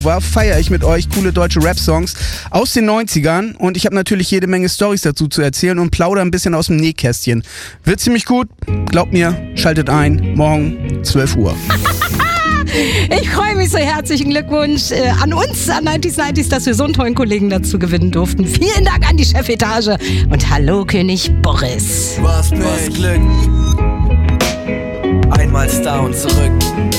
feiere ich mit euch coole deutsche Rap-Songs aus den 90ern und ich habe natürlich jede Menge Storys dazu zu erzählen und plaudere ein bisschen aus dem Nähkästchen. Wird ziemlich gut, glaubt mir, schaltet ein, morgen 12 Uhr. Ich freue mich so, herzlichen Glückwunsch an uns, an 90s, dass wir so einen tollen Kollegen dazu gewinnen durften. Vielen Dank an die Chefetage und hallo König Boris. Was Glück, einmal Star und zurück.